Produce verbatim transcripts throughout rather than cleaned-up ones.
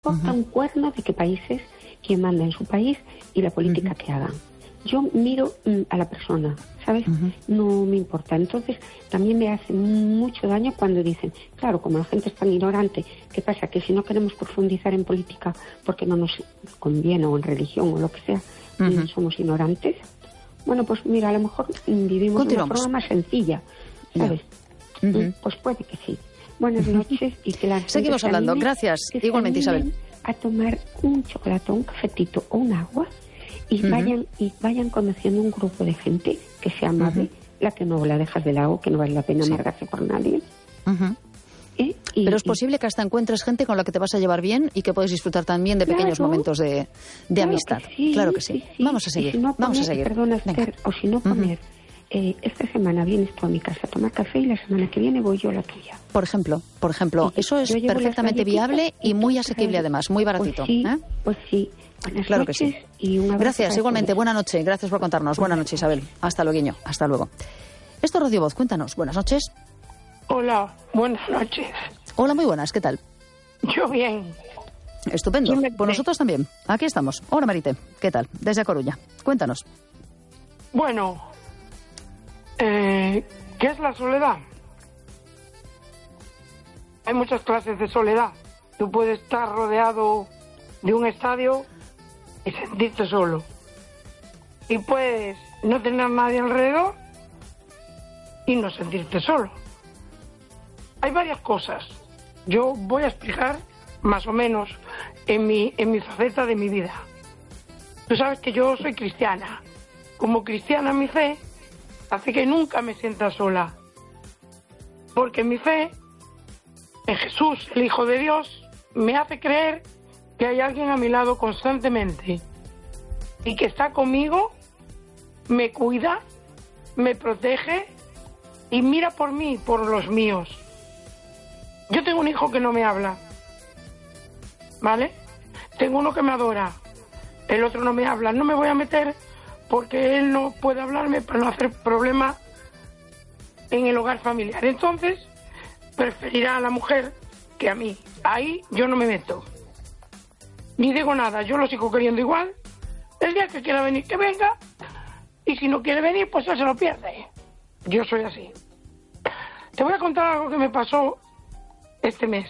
importa un cuerno de qué países, quién manda en su país y la política uh-huh. que hagan. Yo miro mm, a la persona, ¿sabes? Uh-huh. No me importa. Entonces, también me hace mucho daño cuando dicen, claro, como la gente es tan ignorante, ¿qué pasa? Que si no queremos profundizar en política porque no nos conviene, o en religión, o lo que sea, uh-huh. somos ignorantes. Bueno, pues mira, a lo mejor mm, vivimos de una forma más sencilla, ¿sabes? Yeah. Uh-huh. Pues puede que sí. Buenas noches y que la Seguimos hablando. anime, Gracias. Igualmente, Isabel. A tomar un chocolate, un cafetito o un agua y uh-huh. vayan y vayan conociendo un grupo de gente que sea amable, uh-huh. la que no la dejas de lado, que no vale la pena sí. amargarse por nadie. Uh-huh. ¿Eh? Y, Pero es posible que hasta encuentres gente con la que te vas a llevar bien y que puedes disfrutar también de pequeños claro, momentos de, de claro amistad. Que sí, claro que sí. sí, sí. Vamos a seguir. Si no poner, Vamos a seguir. Perdona, Esther, o si no poner... Uh-huh. Eh, esta semana vienes tú a mi casa a tomar café y la semana que viene voy yo a la tuya. Por ejemplo, por ejemplo, eso es perfectamente viable y muy asequible además, muy baratito. Pues sí, ¿eh? pues sí. Buenas claro noches que sí. Y un Gracias, igualmente. Buenas noches, gracias por contarnos. Buenas noches, Isabel. Hasta luego, hasta luego. Esto es Radio Voz, cuéntanos. Buenas noches. Hola, buenas noches. Hola, muy buenas, ¿qué tal? Yo bien. Estupendo, pues nosotros también. Aquí estamos. Hola, Marité, ¿qué tal? Desde A Coruña. Cuéntanos. Bueno... Eh, ¿Qué es la soledad? Hay muchas clases de soledad. Tú puedes estar rodeado de un estadio y sentirte solo. Y puedes no tener a nadie alrededor y no sentirte solo. Hay varias cosas. Yo voy a explicar más o menos en mi, en mi faceta de mi vida. Tú sabes que yo soy cristiana. Como cristiana, mi fe hace que nunca me sienta sola, porque mi fe en Jesús, el Hijo de Dios, me hace creer que hay alguien a mi lado constantemente y que está conmigo, me cuida, me protege y mira por mí, por los míos. Yo tengo un hijo que no me habla, ¿vale? Tengo uno que me adora, el otro no me habla. No me voy a meter porque él no puede hablarme para no hacer problema en el hogar familiar. Entonces, preferirá a la mujer que a mí. Ahí yo no me meto. Ni digo nada, yo lo sigo queriendo igual. El día que quiera venir, que venga. Y si no quiere venir, pues él se lo pierde. Yo soy así. Te voy a contar algo que me pasó este mes.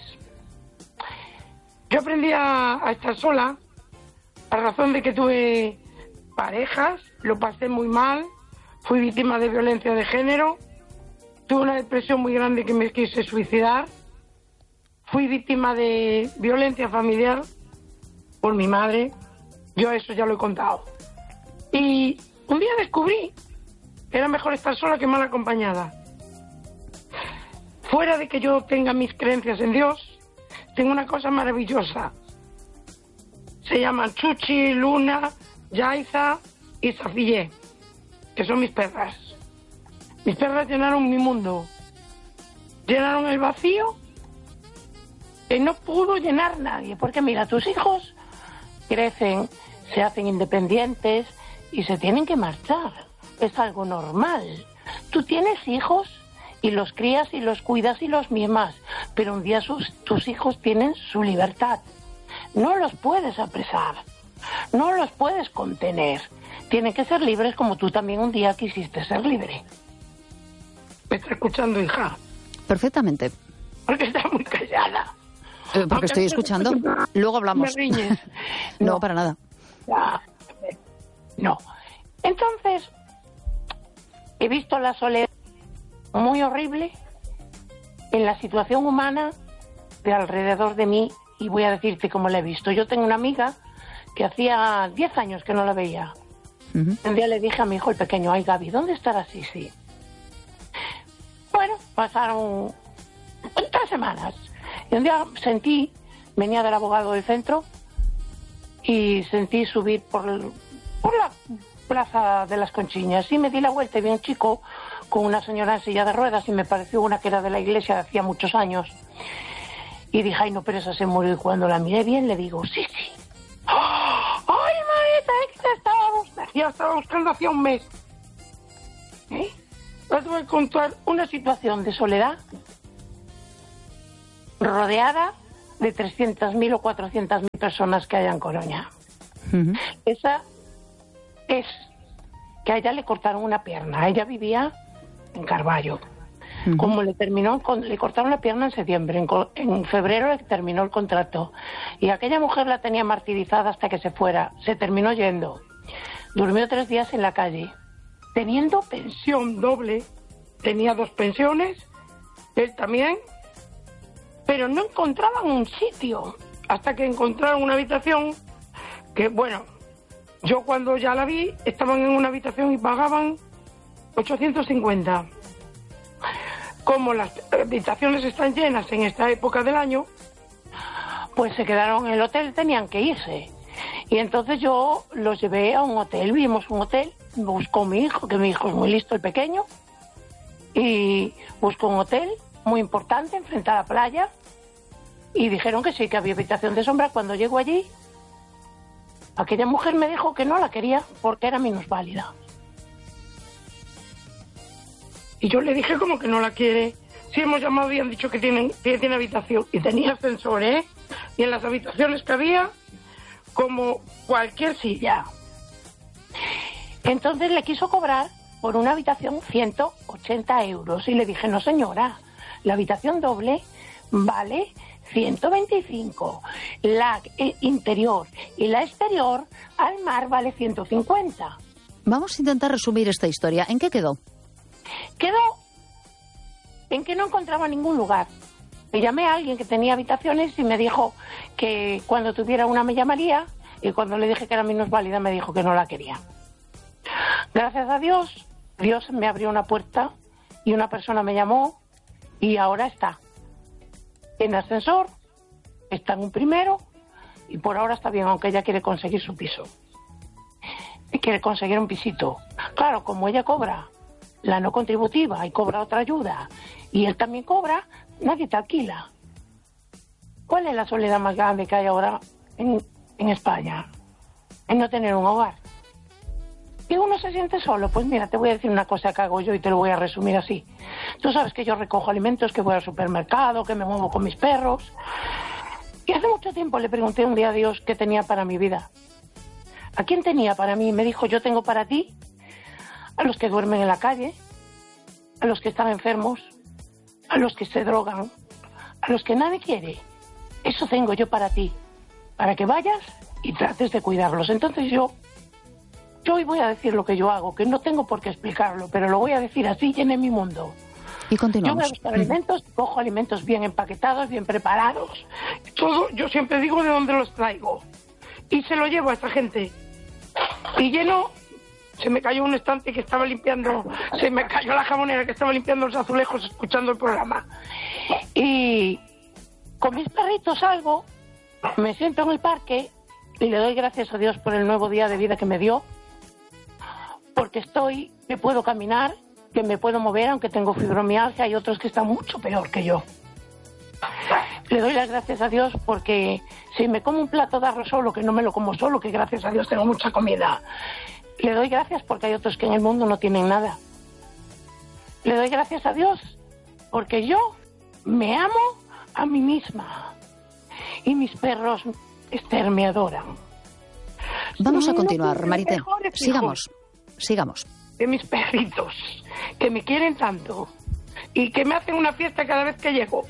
Yo aprendí a, a estar sola a razón de que tuve parejas, lo pasé muy mal, fui víctima de violencia de género, tuve una depresión muy grande que me quise suicidar, fui víctima de violencia familiar por mi madre, yo eso ya lo he contado. Y un día descubrí que era mejor estar sola que mal acompañada. Fuera de que yo tenga mis creencias en Dios, tengo una cosa maravillosa. Se llaman Chuchi, Luna, Yaiza y Safillé, que son mis perras. Mis perras llenaron mi mundo, llenaron el vacío que no pudo llenar nadie, porque mira, tus hijos crecen, se hacen independientes y se tienen que marchar, es algo normal. Tú tienes hijos y los crías y los cuidas y los mimas, pero un día sus, tus hijos tienen su libertad, no los puedes apresar. No los puedes contener. Tienen que ser libres como tú también un día quisiste ser libre. ¿Me está escuchando, hija? Perfectamente. Porque está muy callada. Eh, porque Aunque estoy escuchando. Luego hablamos. ¿Me riñes? no, no, para nada. No. Entonces, he visto la soledad muy horrible en la situación humana de alrededor de mí y voy a decirte cómo la he visto. Yo tengo una amiga que hacía diez años que no la veía. Uh-huh. Un día le dije a mi hijo el pequeño, ay Gaby, ¿dónde estará Sisi? Bueno, pasaron tres semanas. Y un día sentí, venía del abogado del centro, y sentí subir por, por la plaza de las Conchiñas. Y me di la vuelta y vi un chico con una señora en silla de ruedas y me pareció una que era de la iglesia de hacía muchos años. Y dije, ay no, pero esa se murió. Y cuando la miré bien le digo, sí, sí. ¡Ay, Marita, es que te estaba buscando! Ya estaba buscando hacía un mes. ¿Eh? Les voy a contar una situación de soledad rodeada de trescientas mil o cuatrocientas mil personas que hay en Coruña. Uh-huh. Esa es que a ella le cortaron una pierna. Ella vivía en Carballo. Uh-huh. Como le terminó, le cortaron la pierna en septiembre, en, en febrero le terminó el contrato. Y aquella mujer la tenía martirizada hasta que se fuera. Se terminó yendo. Durmió tres días en la calle, teniendo pensión doble. Tenía dos pensiones, él también, pero no encontraban un sitio. Hasta que encontraron una habitación que, bueno, yo cuando ya la vi, estaban en una habitación y pagaban ochocientos cincuenta. Como las habitaciones están llenas en esta época del año, pues se quedaron en el hotel, tenían que irse. Y entonces yo los llevé a un hotel, vimos un hotel, buscó mi hijo, que mi hijo es muy listo, el pequeño, y buscó un hotel muy importante enfrente a la playa, y dijeron que sí, que había habitación de sombra. Cuando llego allí, aquella mujer me dijo que no la quería porque era minusválida. Y yo le dije como que no la quiere. Si hemos llamado y han dicho que tienen, que tiene habitación. Y tenía ascensor, ¿eh? Y en las habitaciones que había, como cualquier silla. Entonces le quiso cobrar por una habitación ciento ochenta euros. Y le dije, no señora, la habitación doble vale ciento veinticinco. La interior y la exterior al mar vale ciento cincuenta. Vamos a intentar resumir esta historia. ¿En qué quedó? Quedó en que no encontraba ningún lugar. Le llamé a alguien que tenía habitaciones y me dijo que cuando tuviera una me llamaría, y cuando le dije que era minusválida me dijo que no la quería. Gracias a Dios, Dios me abrió una puerta y una persona me llamó y ahora está en ascensor, está en un primero y por ahora está bien, aunque ella quiere conseguir su piso. Y quiere conseguir un pisito. Claro, como ella cobra la no contributiva y cobra otra ayuda y él también cobra, nadie te alquila. ¿Cuál es la soledad más grande que hay ahora en, en España? En no tener un hogar. ¿Y uno se siente solo? Pues mira, te voy a decir una cosa que hago yo y te lo voy a resumir así. Tú sabes que yo recojo alimentos, que voy al supermercado, que me muevo con mis perros. Y hace mucho tiempo le pregunté un día a Dios qué tenía para mi vida. ¿A quién tenía para mí? Me dijo, yo tengo para ti a los que duermen en la calle, a los que están enfermos, a los que se drogan, a los que nadie quiere. Eso tengo yo para ti, para que vayas y trates de cuidarlos. Entonces yo, yo hoy voy a decir lo que yo hago, que no tengo por qué explicarlo, pero lo voy a decir así, llené mi mundo. Y continuamos. Yo voy a buscar alimentos, cojo alimentos bien empaquetados, bien preparados. Todo, yo siempre digo de dónde los traigo. Y se lo llevo a esta gente. Y lleno... Se me cayó un estante que estaba limpiando, se me cayó la jamonera que estaba limpiando los azulejos escuchando el programa. Y con mis perritos salgo, me siento en el parque y le doy gracias a Dios por el nuevo día de vida que me dio, porque estoy, que puedo caminar, que me puedo mover, aunque tengo fibromialgia, hay otros que están mucho peor que yo. Le doy las gracias a Dios porque si me como un plato de arroz solo, que no me lo como solo, que gracias a Dios tengo mucha comida, le doy gracias porque hay otros que en el mundo no tienen nada. Le doy gracias a Dios porque yo me amo a mí misma y mis perros Esther me adoran. Vamos a continuar, Marité. Sigamos, sigamos. De mis perritos que me quieren tanto y que me hacen una fiesta cada vez que llego.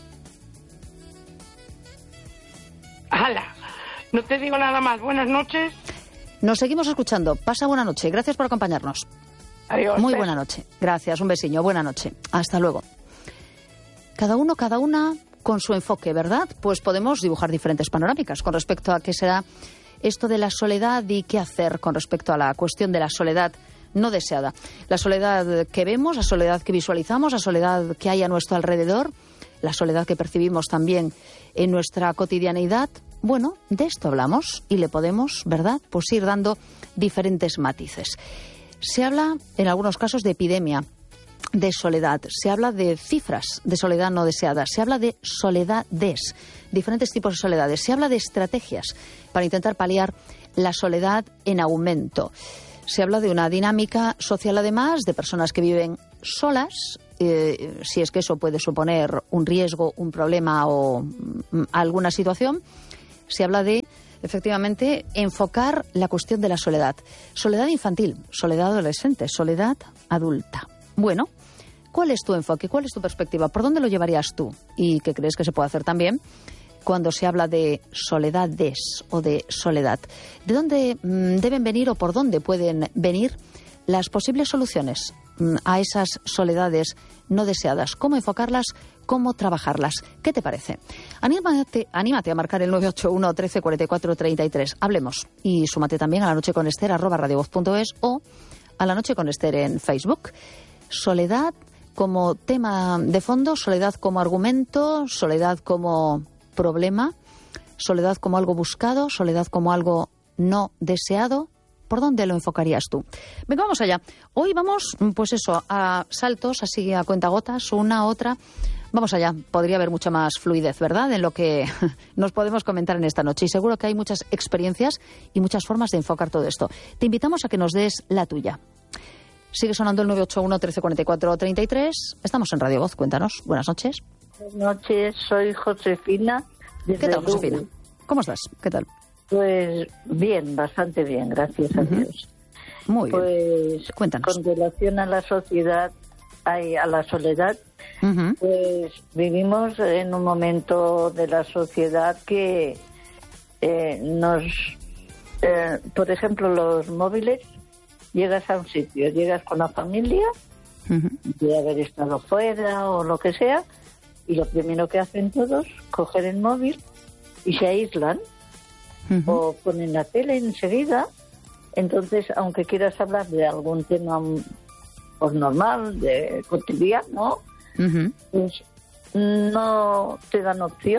¡Hala! No te digo nada más. Buenas noches. Nos seguimos escuchando. Pasa buena noche. Gracias por acompañarnos. Adiós. Muy buena noche. Gracias. Un besiño. Buena noche. Hasta luego. Cada uno, cada una con su enfoque, ¿verdad? Pues podemos dibujar diferentes panorámicas con respecto a qué será esto de la soledad y qué hacer con respecto a la cuestión de la soledad no deseada. La soledad que vemos, la soledad que visualizamos, la soledad que hay a nuestro alrededor, la soledad que percibimos también en nuestra cotidianeidad. Bueno, de esto hablamos y le podemos, ¿verdad?, pues ir dando diferentes matices. Se habla, en algunos casos, de epidemia, de soledad. Se habla de cifras de soledad no deseada. Se habla de soledades, diferentes tipos de soledades. Se habla de estrategias para intentar paliar la soledad en aumento. Se habla de una dinámica social, además, de personas que viven solas eh, si es que eso puede suponer un riesgo, un problema o mm, alguna situación, se habla de, efectivamente, enfocar la cuestión de la soledad. Soledad infantil, soledad adolescente, soledad adulta. Bueno, ¿cuál es tu enfoque? ¿Cuál es tu perspectiva? ¿Por dónde lo llevarías tú? ¿Y qué crees que se puede hacer también cuando se habla de soledades o de soledad? ¿De dónde mmm, deben venir o por dónde pueden venir las posibles soluciones mmm, a esas soledades no deseadas? ¿Cómo enfocarlas? ¿Cómo trabajarlas? ¿Qué te parece? Anímate, anímate a marcar el nueve ocho uno, trece, cuarenta y cuatro, treinta y tres. Hablemos. Y súmate también a La Noche con Ester, arroba radiovoz punto es, o a La Noche con Ester en Facebook. Soledad como tema de fondo, soledad como argumento, soledad como problema, soledad como algo buscado, soledad como algo no deseado. ¿Por dónde lo enfocarías tú? Venga, vamos allá. Hoy vamos, pues eso, a saltos, así a cuentagotas, una, otra. Vamos allá. Podría haber mucha más fluidez, ¿verdad?, en lo que nos podemos comentar en esta noche. Y seguro que hay muchas experiencias y muchas formas de enfocar todo esto. Te invitamos a que nos des la tuya. Sigue sonando el nueve ocho uno, trece, cuarenta y cuatro, treinta y tres. Estamos en Radio Voz. Cuéntanos. Buenas noches. Buenas noches. Soy Josefina. ¿Qué tal, Josefina? ¿Cómo estás? ¿Qué tal? Pues bien, bastante bien, gracias uh-huh. a Dios. Muy bien. Pues cuéntanos. Con relación a la sociedad, a la soledad, uh-huh. pues vivimos en un momento de la sociedad que eh, nos, eh, por ejemplo, los móviles, llegas a un sitio, llegas con la familia, uh-huh. de haber estado fuera o lo que sea, y lo primero que hacen todos, coger el móvil y se aíslan. Uh-huh. O ponen la tele enseguida. Entonces, aunque quieras hablar de algún tema pues, normal, de cotidiano, uh-huh. pues no te dan opción,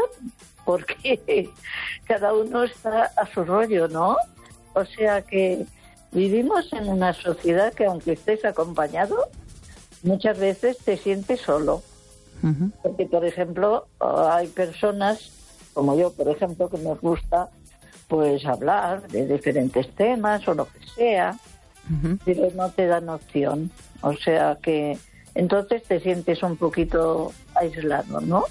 porque cada uno está a su rollo, ¿no? O sea que vivimos en una sociedad que, aunque estés acompañado, muchas veces te sientes solo. Uh-huh. Porque, por ejemplo, hay personas, como yo, por ejemplo, que nos gusta pues hablar de diferentes temas o lo que sea, uh-huh. pero no te dan opción. O sea que entonces te sientes un poquito aislado, ¿no?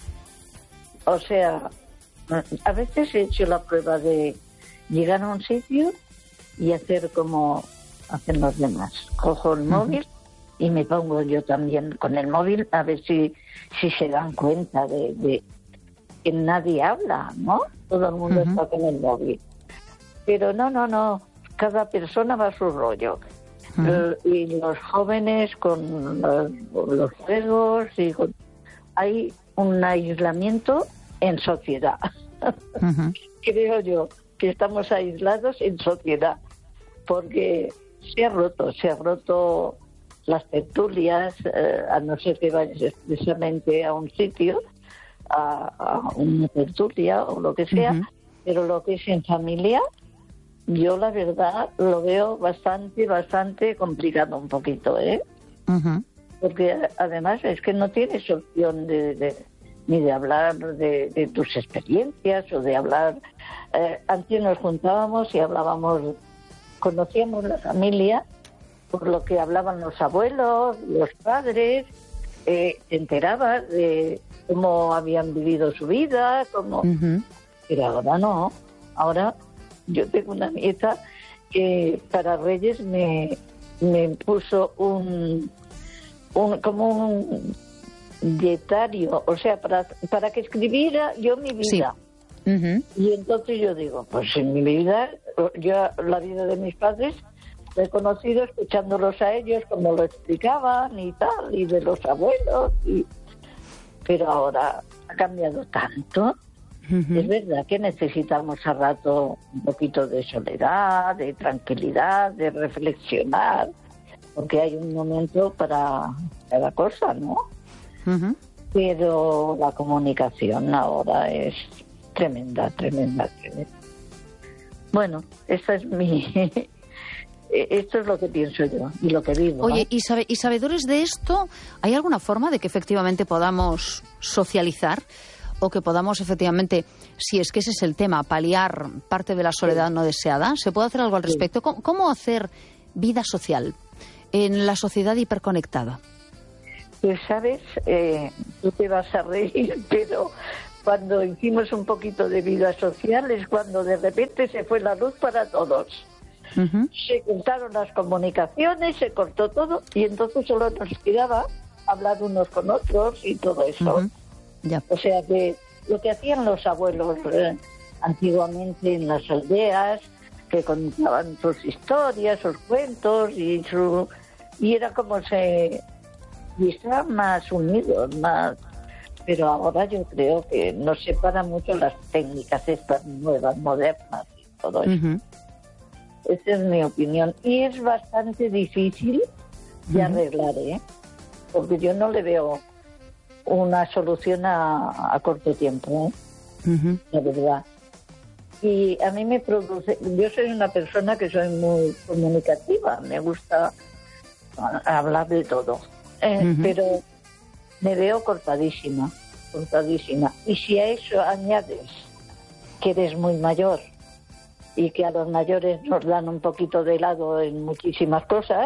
O sea, a veces he hecho la prueba de llegar a un sitio y hacer como hacen los demás. Cojo el uh-huh. móvil y me pongo yo también con el móvil a ver si, si se dan cuenta de, de que nadie habla, ¿no? Todo el mundo uh-huh. está con el móvil. Pero no, no, no. Cada persona va a su rollo. Uh-huh. Eh, y los jóvenes con los, los juegos y con... hay un aislamiento en sociedad. Uh-huh. Creo yo que estamos aislados en sociedad porque se ha roto, se ha roto las tertulias, eh, a no ser que vayas expresamente a un sitio, a, a una tertulia o lo que sea, uh-huh. pero lo que es en familia, yo la verdad lo veo bastante, bastante complicado un poquito, ¿eh? Uh-huh. Porque además es que no tienes opción de, de ni de hablar de, de tus experiencias o de hablar... Eh, antes nos juntábamos y hablábamos, conocíamos la familia por lo que hablaban los abuelos, los padres, eh, te enterabas de cómo habían vivido su vida, cómo... Uh-huh. Pero ahora no, ahora yo tengo una nieta que para Reyes me, me puso un, un como un dietario, o sea, para, para que escribiera yo mi vida. Sí. Uh-huh. Y entonces yo digo, pues en mi vida, yo la vida de mis padres la he conocido escuchándolos a ellos como lo explicaban y tal, y de los abuelos, y... pero ahora ha cambiado tanto. Uh-huh. Es verdad que necesitamos a rato un poquito de soledad, de tranquilidad, de reflexionar, porque hay un momento para cada cosa, ¿no? Uh-huh. Pero la comunicación ahora es tremenda, tremenda, tremenda. Bueno, esta es mi... Esto es lo que pienso yo y lo que vivo. Oye, ¿eh? ¿y, sabe, ¿y sabedores de esto? ¿Hay alguna forma de que efectivamente podamos socializar o que podamos efectivamente, si es que ese es el tema, paliar parte de la soledad sí. no deseada? ¿Se puede hacer algo al respecto? Sí. ¿Cómo, ¿Cómo hacer vida social en la sociedad hiperconectada? Pues sabes, eh, tú te vas a reír, pero cuando hicimos un poquito de vida social es cuando de repente se fue la luz para todos. Uh-huh. Se cortaron las comunicaciones, se cortó todo y entonces solo nos quedaba hablar unos con otros y todo eso. Uh-huh. Ya. O sea que lo que hacían los abuelos eh, antiguamente en las aldeas, que contaban sus historias, sus cuentos y su y era como se y estaban más unidos, más, pero ahora yo creo que nos separan mucho las técnicas estas nuevas, modernas y todo eso. Uh-huh. Esa es mi opinión. Y es bastante difícil de uh-huh. arreglar, ¿eh? Porque yo no le veo una solución a, a corto tiempo, ¿eh? Uh-huh. La verdad. Y a mí me produce... Yo soy una persona que soy muy comunicativa, me gusta hablar de todo. Eh, uh-huh. Pero me veo cortadísima, cortadísima. Y si a eso añades que eres muy mayor y que a los mayores nos dan un poquito de lado en muchísimas cosas,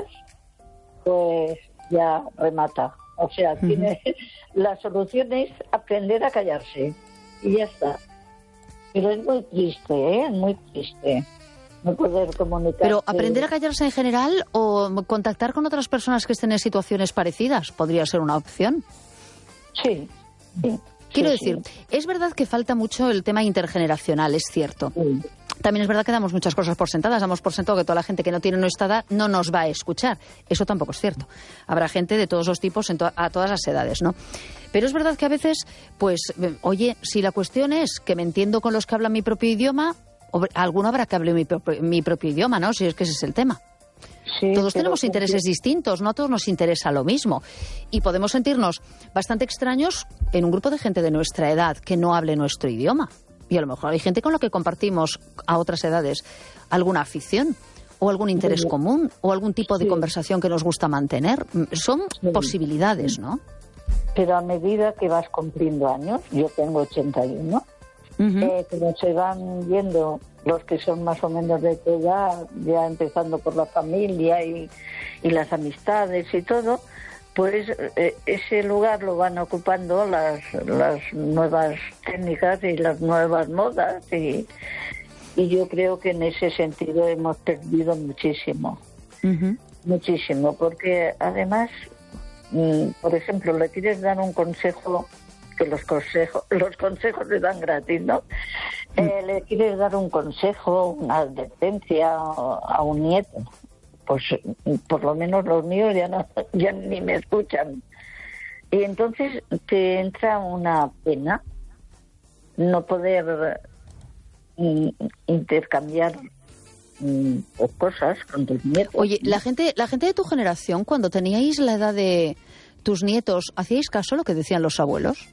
pues ya remata. O sea, uh-huh. tiene, la solución es aprender a callarse y ya está. Pero es muy triste, ¿eh? Muy triste. No poder comunicar. Pero aprender a callarse en general o contactar con otras personas que estén en situaciones parecidas podría ser una opción. Sí. sí Quiero sí, decir, sí. es verdad que falta mucho el tema intergeneracional, es cierto. Sí. También es verdad que damos muchas cosas por sentadas, damos por sentado que toda la gente que no tiene nuestra edad no nos va a escuchar. Eso tampoco es cierto. Habrá gente de todos los tipos en to- a todas las edades, ¿no? Pero es verdad que a veces, pues, oye, si la cuestión es que me entiendo con los que hablan mi propio idioma, alguno habrá que hable mi, propio, mi propio idioma, ¿no? Si es que ese es el tema. Sí, todos tenemos intereses sí. distintos, no a todos nos interesa lo mismo. Y podemos sentirnos bastante extraños en un grupo de gente de nuestra edad que no hable nuestro idioma. Y a lo mejor hay gente con la que compartimos a otras edades alguna afición o algún interés sí. común o algún tipo de sí. conversación que nos gusta mantener. Son sí. posibilidades, ¿no? Pero a medida que vas cumpliendo años, yo tengo ochenta y uno, uh-huh. eh, como se van viendo los que son más o menos de tu edad, ya empezando por la familia y, y las amistades y todo, pues eh, ese lugar lo van ocupando las, las nuevas técnicas y las nuevas modas y, y yo creo que en ese sentido hemos perdido muchísimo, uh-huh. muchísimo, porque además, mm, por ejemplo, le quieres dar un consejo, que los consejos, los consejos le dan gratis, ¿no? Uh-huh. Eh, le quieres dar un consejo, una advertencia a un nieto. Pues por lo menos los míos ya no ya ni me escuchan. Y entonces te entra una pena no poder mm, intercambiar mm, cosas con tus nietos. Oye, la gente, la gente de tu generación, cuando teníais la edad de tus nietos, ¿hacíais caso a lo que decían los abuelos?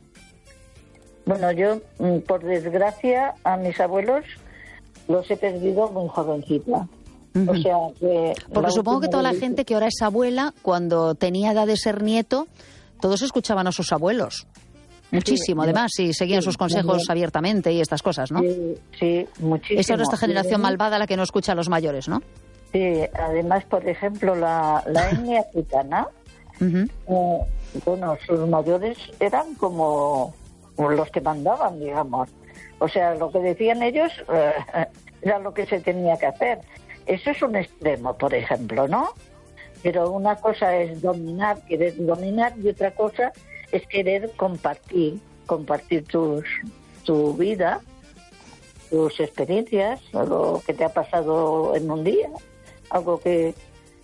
Bueno, yo, por desgracia, a mis abuelos los he perdido muy jovencita. Uh-huh. O sea que porque supongo que toda la gente que ahora es abuela, cuando tenía edad de ser nieto, todos escuchaban a sus abuelos. Muchísimo, sí, además, y seguían sí, sus consejos sí. abiertamente y estas cosas, ¿no? Sí, sí, muchísimo. Es ahora esta generación sí. malvada la que no escucha a los mayores, ¿no? Sí, además, por ejemplo, la, la etnia africana, uh-huh. eh, bueno, sus mayores eran como los que mandaban, digamos. O sea, lo que decían ellos eh, era lo que se tenía que hacer. Eso es un extremo, por ejemplo, ¿no? Pero una cosa es dominar, querer dominar, y otra cosa es querer compartir, compartir tus, tu vida, tus experiencias, algo que te ha pasado en un día, algo que,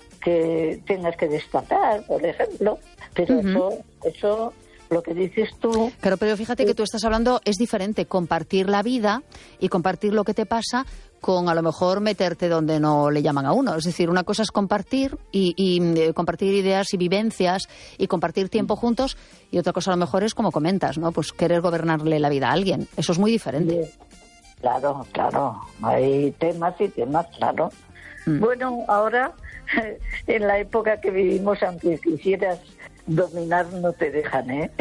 que tengas que destacar, por ejemplo. Pero uh-huh. eso, eso, lo que dices tú... Claro, pero fíjate que tú estás hablando, es diferente compartir la vida y compartir lo que te pasa con a lo mejor meterte donde no le llaman a uno. Es decir, una cosa es compartir y, y eh, compartir ideas y vivencias y compartir tiempo juntos, y otra cosa a lo mejor es, como comentas, ¿no? Pues querer gobernarle la vida a alguien. Eso es muy diferente. Sí. Claro, claro. Hay temas y temas, claro. Mm. Bueno, ahora, en la época que vivimos, aunque quisieras dominar, no te dejan, ¿eh?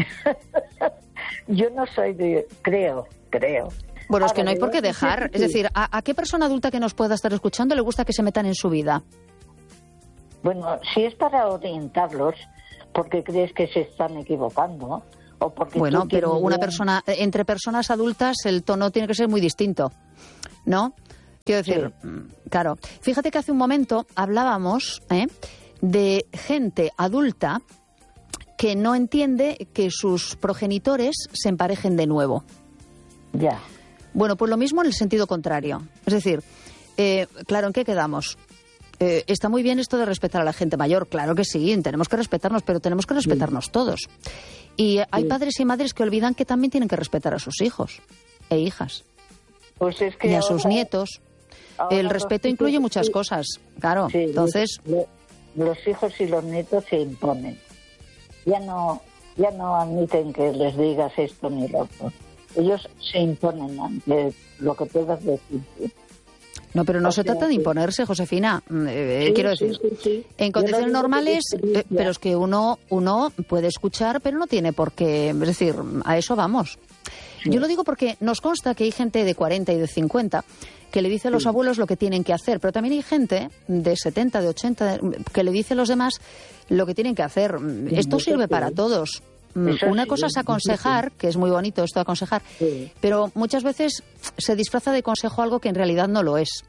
Yo no soy de... Creo, creo... Bueno, es que no hay por qué dejar. Es decir, ¿a, ¿a qué persona adulta que nos pueda estar escuchando le gusta que se metan en su vida? Bueno, si es para orientarlos, porque crees que se están equivocando. O porque bueno, pero una un... persona, entre personas adultas el tono tiene que ser muy distinto, ¿no? Quiero decir, sí. Claro, fíjate que hace un momento hablábamos ¿eh? de gente adulta que no entiende que sus progenitores se emparejen de nuevo. Ya. Bueno, pues lo mismo en el sentido contrario. Es decir, eh, claro, ¿en qué quedamos? Eh, está muy bien esto de respetar a la gente mayor, claro que sí, tenemos que respetarnos, pero tenemos que respetarnos sí. todos. Y hay sí. padres y madres que olvidan que también tienen que respetar a sus hijos e hijas. Pues es que y a ahora, sus nietos. El respeto incluye hijos, muchas sí. cosas, claro. Sí, entonces los, los hijos y los nietos se imponen. Ya no, ya no admiten que les digas esto ni lo otro. Ellos se imponen ante lo que puedas decir. No, pero no o se sea, trata de imponerse, Josefina. Eh, sí, quiero decir, sí, sí, sí. en condiciones normales, eh, pero es que uno, uno puede escuchar, pero no tiene por qué. Es decir, a eso vamos. Sí. Yo lo digo porque nos consta que hay gente de cuarenta y de cincuenta que le dice a los sí. abuelos lo que tienen que hacer, pero también hay gente de setenta, de ochenta, que le dice a los demás lo que tienen que hacer. Esto sirve para todos. Eso Una sí, cosa es aconsejar, que es muy bonito esto de aconsejar, sí. pero muchas veces se disfraza de consejo algo que en realidad no lo es.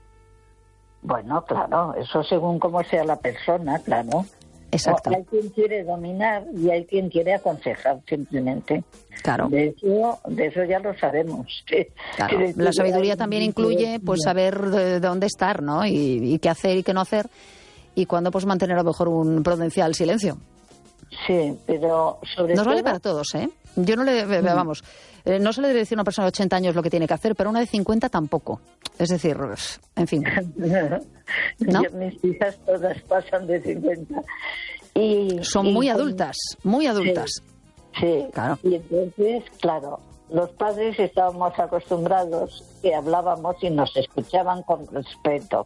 Bueno, claro, eso según cómo sea la persona, claro. Exacto. O hay quien quiere dominar y hay quien quiere aconsejar, simplemente. Claro. De eso, de eso ya lo sabemos. Que, claro. que la sabiduría también incluye pues saber de dónde estar, ¿no? Y, y qué hacer y qué no hacer, y cuándo pues mantener a lo mejor un prudencial silencio. Sí, pero sobre Nos todo... vale para todos, ¿eh? Yo no le... Mm. Vamos, eh, no se le debe decir a una persona de ochenta años lo que tiene que hacer, pero a una de cincuenta tampoco. Es decir, en fin. ¿No? Yo, mis hijas todas pasan de cincuenta. Y, Son y, muy adultas, muy adultas. Sí, sí, claro. Y entonces, claro, los padres estábamos acostumbrados que hablábamos y nos escuchaban con respeto.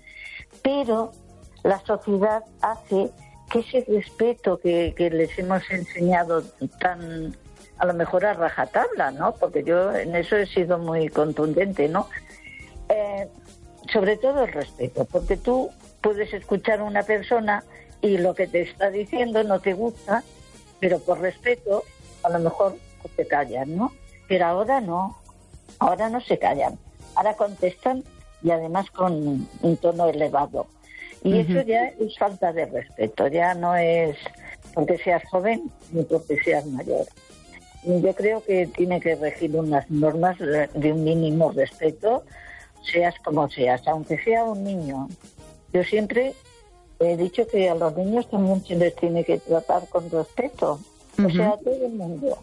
Pero la sociedad hace... que ese respeto que, que les hemos enseñado tan, a lo mejor a rajatabla, ¿no? Porque yo en eso he sido muy contundente, ¿no? Eh, sobre todo el respeto, porque tú puedes escuchar a una persona y lo que te está diciendo no te gusta, pero por respeto a lo mejor te callan, ¿no? Pero ahora no, ahora no se callan, ahora contestan y además con un tono elevado. Y uh-huh. eso ya es falta de respeto, ya no es porque seas joven ni porque seas mayor. Y yo creo que tiene que regir unas normas de un mínimo respeto, seas como seas, aunque sea un niño. Yo siempre he dicho que a los niños también se les tiene que tratar con respeto, uh-huh. o sea, a todo el mundo.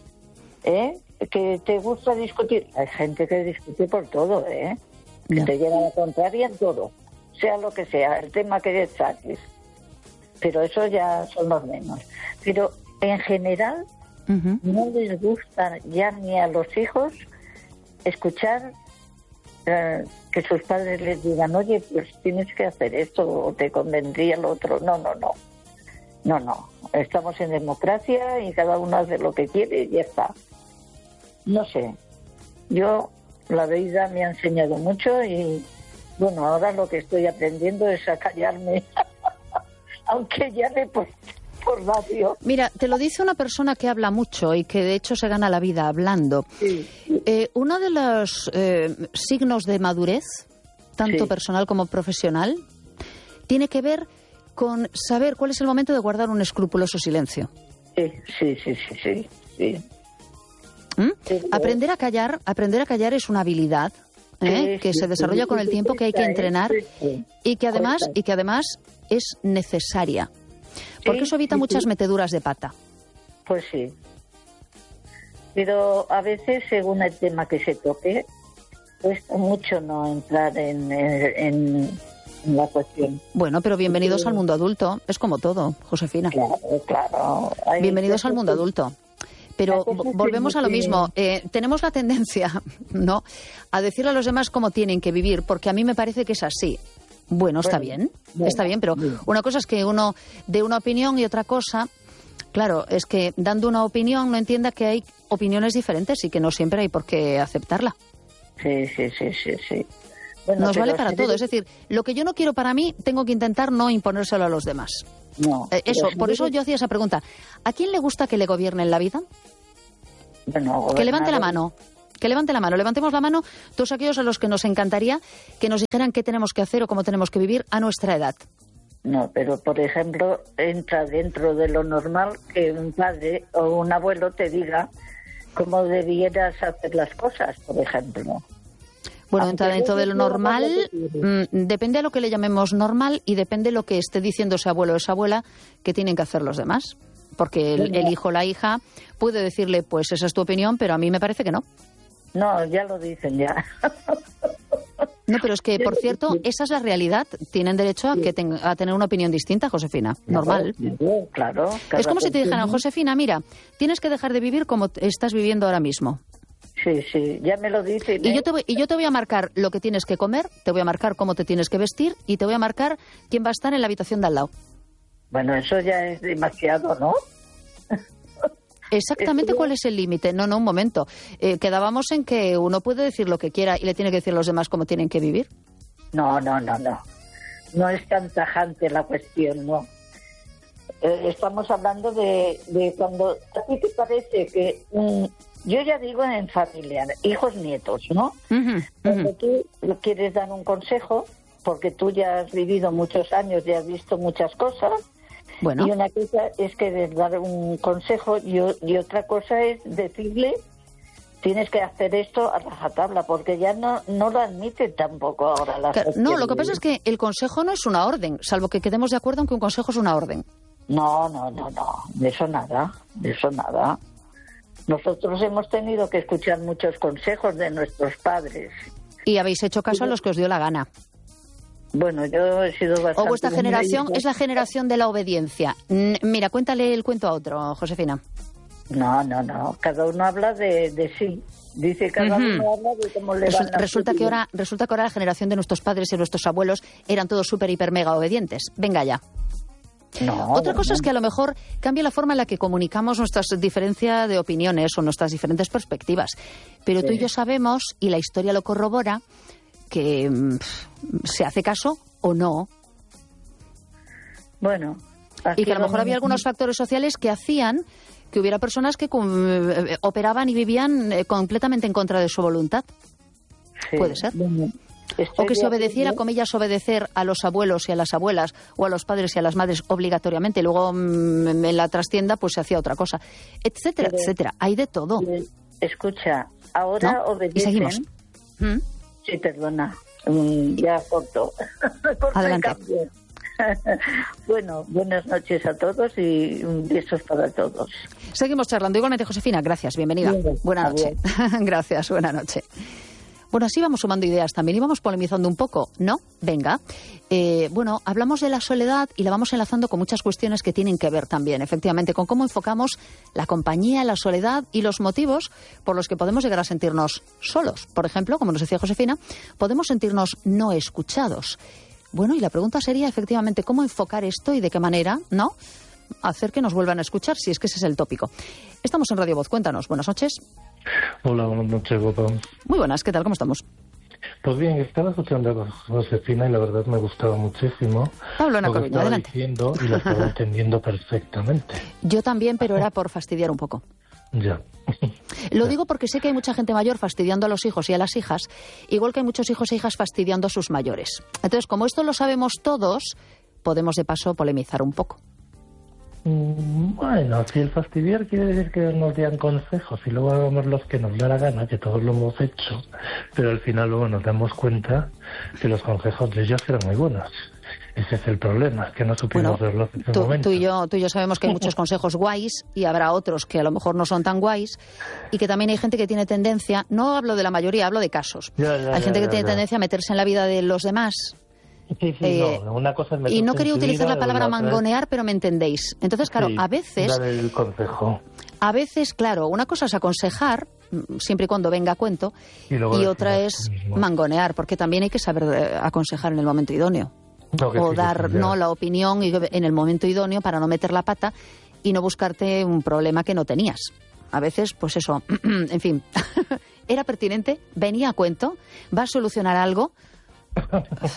¿Eh? Que te gusta discutir, hay gente que discute por todo, ¿eh? Que no. te lleva a la contraria en todo. Sea lo que sea, el tema que saques. Pero eso ya son los menos. Pero en general uh-huh. no les gusta ya ni a los hijos escuchar eh, que sus padres les digan, oye, pues tienes que hacer esto o te convendría lo otro. No, no, no. No, no. Estamos en democracia y cada uno hace lo que quiere y ya está. No sé. Yo, la vida me ha enseñado mucho y bueno, ahora lo que estoy aprendiendo es a callarme, aunque llame por, por radio. Mira, te lo dice una persona que habla mucho y que de hecho se gana la vida hablando. Sí. Eh, uno de los eh, signos de madurez, tanto sí. personal como profesional, tiene que ver con saber cuál es el momento de guardar un escrupuloso silencio. Sí, sí, sí, sí, sí. sí. ¿Mm? sí aprender a callar, aprender a callar es una habilidad. ¿Eh? que se desarrolla con el tiempo, que hay que entrenar y que además y que además es necesaria, porque eso evita muchas meteduras de pata. Pues sí, pero a veces según el tema que se toque cuesta mucho no entrar en, en, en la cuestión. Bueno, pero bienvenidos sí. al mundo adulto, es como todo, Josefina. Claro, claro. Hay bienvenidos al mundo adulto. Pero volvemos a lo mismo. Eh, tenemos la tendencia, ¿no?, a decirle a los demás cómo tienen que vivir, porque a mí me parece que es así. Bueno, está bueno, bien, bueno, está bien, pero bien. Una cosa es que uno dé una opinión y otra cosa, claro, es que dando una opinión no entienda que hay opiniones diferentes y que no siempre hay por qué aceptarla. Sí, sí, sí, sí, sí. Bueno, Nos vale para sí. todo, es decir, lo que yo no quiero para mí, tengo que intentar no imponérselo a los demás. No. Eh, eso, por eso yo hacía esa pregunta. ¿A quién le gusta que le gobiernen la vida? Bueno, que levante la mano. Que levante la mano. Levantemos la mano todos aquellos a los que nos encantaría que nos dijeran qué tenemos que hacer o cómo tenemos que vivir a nuestra edad. No, pero por ejemplo, entra dentro de lo normal que un padre o un abuelo te diga cómo debieras hacer las cosas, por ejemplo. Bueno, entra dentro de lo normal, mmm, depende de lo que le llamemos normal y depende de lo que esté diciendo ese abuelo o esa abuela que tienen que hacer los demás. Porque el, el hijo o la hija puede decirle, pues esa es tu opinión, pero a mí me parece que no. No, ya lo dicen ya. No, pero es que, por cierto, esa es la realidad. Tienen derecho a, que ten, a tener una opinión distinta, Josefina. Normal. Claro. Es como si te dijeran, Josefina, mira, tienes que dejar de vivir como estás viviendo ahora mismo. Sí, sí, ya me lo dicen. ¿eh? Y yo, te voy, y yo te voy a marcar lo que tienes que comer, te voy a marcar cómo te tienes que vestir y te voy a marcar quién va a estar en la habitación de al lado. Bueno, eso ya es demasiado, ¿no? Exactamente cuál es el límite. No, no, un momento. Eh, quedábamos en que uno puede decir lo que quiera y le tiene que decir a los demás cómo tienen que vivir. No, no, no, no. No es tan tajante la cuestión, no. Eh, estamos hablando de, de cuando a ti te parece que... Mm, yo ya digo en familia, hijos, nietos, ¿no? Uh-huh, cuando uh-huh. tú quieres dar un consejo, porque tú ya has vivido muchos años y has visto muchas cosas, bueno. Y una cosa es que dar un consejo y, y otra cosa es decirle tienes que hacer esto a rajatabla, porque ya no, no lo admiten tampoco ahora. La claro, no, lo que pasa es que el consejo no es una orden, salvo que quedemos de acuerdo en que un consejo es una orden. No, no, no, no, de eso nada, de eso nada. Nosotros hemos tenido que escuchar muchos consejos de nuestros padres. Y habéis hecho caso a los que os dio la gana. Bueno, yo he sido bastante... O vuestra generación es la generación de la obediencia. Mira, cuéntale el cuento a otro, Josefina. No, no, no. Cada uno habla de, de sí. Dice cada uh-huh. uno habla de cómo le Resu- van a resulta que ahora Resulta que ahora la generación de nuestros padres y nuestros abuelos eran todos súper, hiper, mega obedientes. Venga ya. No, Otra cosa no. es que a lo mejor cambia la forma en la que comunicamos nuestras diferencias de opiniones o nuestras diferentes perspectivas. Pero sí. Tú y yo sabemos, y la historia lo corrobora, que pff, se hace caso o no. Bueno. Y que a lo mejor había algunos factores sociales que hacían que hubiera personas que com- operaban y vivían eh, completamente en contra de su voluntad. Sí. Puede ser. Bueno. O que se obedeciera, comillas, obedecer a los abuelos y a las abuelas o a los padres y a las madres obligatoriamente. Luego mmm, en la trastienda pues se hacía otra cosa, etcétera, Pero, etcétera. Hay de todo. Escucha, ahora ¿no? obedecen... Y seguimos. ¿Mm? Sí, perdona. Mm, ya corto. Adelante. Bueno, buenas noches a todos y besos para todos. Seguimos charlando. Igualmente, Josefina, gracias. Bienvenida. Bien, buena noche. Gracias, buena noche. Bueno, así vamos sumando ideas también y vamos polemizando un poco, ¿no? Venga. Eh, bueno, hablamos de la soledad y la vamos enlazando con muchas cuestiones que tienen que ver también, efectivamente, con cómo enfocamos la compañía, la soledad y los motivos por los que podemos llegar a sentirnos solos. Por ejemplo, como nos decía Josefina, podemos sentirnos no escuchados. Bueno, y la pregunta sería, efectivamente, ¿cómo enfocar esto y de qué manera, no? Hacer que nos vuelvan a escuchar, si es que ese es el tópico. Estamos en Radio Voz. Cuéntanos. Buenas noches. Hola, buenas noches, guapa. Muy buenas, ¿qué tal? ¿Cómo estamos? Pues bien, estaba escuchando a Josefina y la verdad me gustaba muchísimo. Pablo lo que Coruña, estaba adelante. Diciendo y lo estaba entendiendo perfectamente. Yo también, pero era por fastidiar un poco. Ya. Lo digo porque sé que hay mucha gente mayor fastidiando a los hijos y a las hijas, igual que hay muchos hijos e hijas fastidiando a sus mayores. Entonces, como esto lo sabemos todos, podemos de paso polemizar un poco. Bueno, si el fastidiar quiere decir que nos den consejos y luego hagamos los que nos da la gana, que todos lo hemos hecho, pero al final luego nos damos cuenta que los consejos de ellos eran muy buenos. Ese es el problema, que no supimos bueno, verlos en ese tú, momento. Tú y, yo, tú y yo sabemos que hay muchos consejos guays y habrá otros que a lo mejor no son tan guays y que también hay gente que tiene tendencia, no hablo de la mayoría, hablo de casos. Ya, ya, hay ya, gente ya, que tiene ya. tendencia a meterse en la vida de los demás. Sí, sí, eh, no, una cosa es y no quería utilizar la palabra la otra... mangonear, pero me entendéis. Entonces, claro, sí, a veces... dar el consejo. A veces, claro, una cosa es aconsejar, siempre y cuando venga a cuento, y, y otra es mangonear, porque también hay que saber eh, aconsejar en el momento idóneo. No, o sí, dar sí, no la opinión y, en el momento idóneo para no meter la pata y no buscarte un problema que no tenías. A veces, pues eso, en fin, era pertinente, venía a cuento, va a solucionar algo.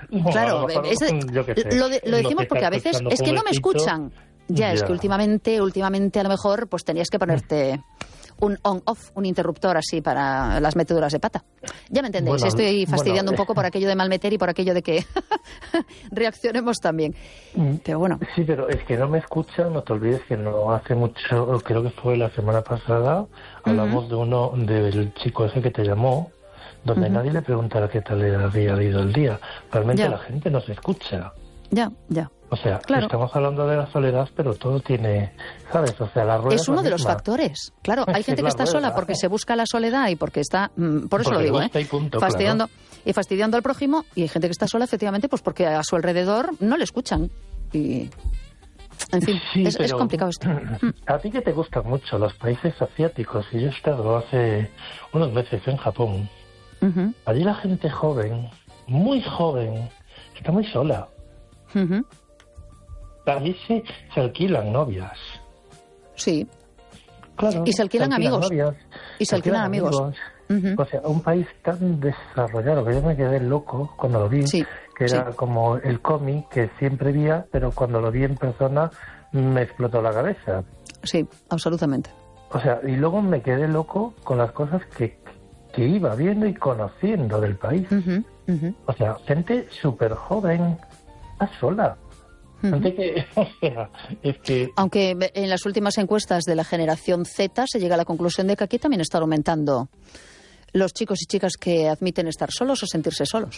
No, claro, mejor, es, yo qué sé, lo, de, lo decimos porque a veces es que no me escuchan. Ya, ya, es que últimamente, últimamente a lo mejor pues tenías que ponerte un on-off, un interruptor así para las meteduras de pata. Ya me entendéis, bueno, estoy fastidiando bueno, un poco por aquello de malmeter y por aquello de que reaccionemos también. Pero bueno. Sí, pero es que no me escuchan, no te olvides que no hace mucho, creo que fue la semana pasada, hablamos uh-huh. de uno, del chico ese que te llamó, donde uh-huh. nadie le preguntara qué tal le había ido el día. Realmente ya. La gente no se escucha. Ya, ya. O sea, claro. Estamos hablando de la soledad, pero todo tiene, ¿sabes? O sea, la rueda es uno de los factores. Claro, hay gente que está rueda, sola porque se busca la soledad y porque está, mm, por eso porque lo digo, ¿eh? Y punto, fastidiando claro. y fastidiando al prójimo, y hay gente que está sola efectivamente pues porque a su alrededor no le escuchan. Y en fin, sí, es, es complicado esto. A ti que te gustan mucho los países asiáticos, y yo he estado hace unos meses en Japón. Uh-huh. Allí la gente joven, muy joven, está muy sola. Uh-huh. Allí se, se alquilan novias. Sí. Claro. Y se alquilan, se alquilan amigos. Novias, y se alquilan, alquilan amigos. amigos. Uh-huh. O sea, un país tan desarrollado que yo me quedé loco cuando lo vi, sí, que era sí. como el cómic que siempre vi, pero cuando lo vi en persona me explotó la cabeza. Sí, absolutamente. O sea, y luego me quedé loco con las cosas que, que iba viendo y conociendo del país. Uh-huh, uh-huh. O sea, gente súper joven, a sola. Uh-huh. Que, o sea, es que... Aunque en las últimas encuestas de la generación Z se llega a la conclusión de que aquí también están aumentando los chicos y chicas que admiten estar solos o sentirse solos.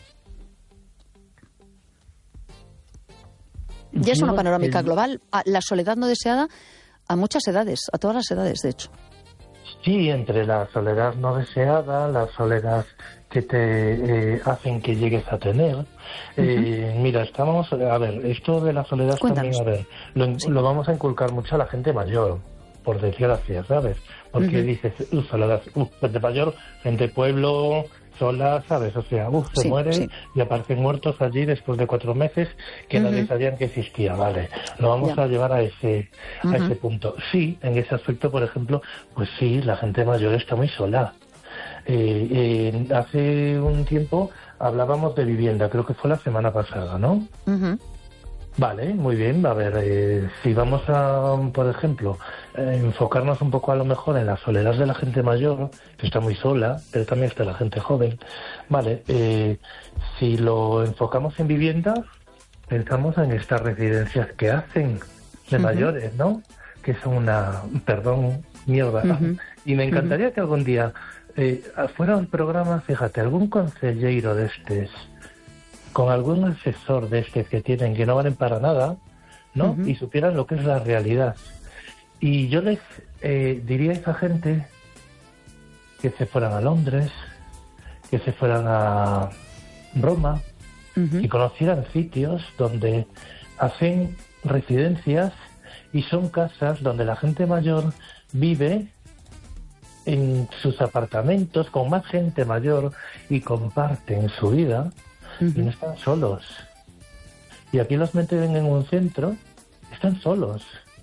Ya es una panorámica el... global. La soledad no deseada a muchas edades, a todas las edades, de hecho. Sí, entre la soledad no deseada, la soledad que te eh, hacen que llegues a tener. Uh-huh. Eh, mira, estamos, a ver, esto de la soledad Cuéntanos. también, a ver, lo, sí. lo vamos a inculcar mucho a la gente mayor, por desgracia, ¿sabes? Porque uh-huh. dices, uh, soledad, uh, gente mayor, gente pueblo, sola, ¿sabes? O sea, uh, se sí, mueren sí. y aparecen muertos allí después de cuatro meses que uh-huh. nadie sabían que existía, ¿vale? Lo vamos yeah. a llevar a ese, uh-huh. a ese punto. Sí, en ese aspecto, por ejemplo, pues sí, la gente mayor está muy sola. Eh, eh, hace un tiempo hablábamos de vivienda, creo que fue la semana pasada, ¿no? Uh-huh. Vale, muy bien. A ver, eh, si vamos a, por ejemplo, eh, enfocarnos un poco a lo mejor en la soledad de la gente mayor, que está muy sola, pero también está la gente joven. Vale, eh, si lo enfocamos en vivienda, pensamos en estas residencias que hacen de uh-huh. mayores, ¿no? Que son una, perdón, mierda. Uh-huh. Y me encantaría uh-huh. que algún día eh, fuera un programa, fíjate, algún consejero de estos, con algún asesor de estos que tienen, que no valen para nada, ¿no? Uh-huh. Y supieran lo que es la realidad. Y yo les eh, diría a esa gente que se fueran a Londres, que se fueran a Roma, uh-huh. y conocieran sitios donde hacen residencias y son casas donde la gente mayor vive en sus apartamentos con más gente mayor y comparten su vida. Uh-huh. Y no están solos. Y aquí los meten en un centro, están solos.